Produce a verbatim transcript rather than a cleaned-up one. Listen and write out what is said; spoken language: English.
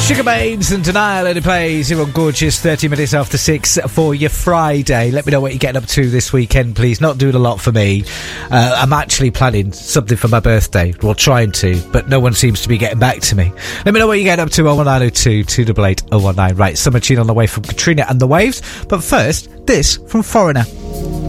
Sugababes and Denial only plays here on Gorgeous, thirty minutes after six for your Friday. Let me know what you're getting up to this weekend, please. Not doing a lot for me. Uh, I'm actually planning something for my birthday. Well, trying to, but no one seems to be getting back to me. Let me know what you're getting up to. oh one nine oh two, two eight eight, oh one nine. Right, summer tune on the way from Katrina and the Waves. But first, this from Foreigner.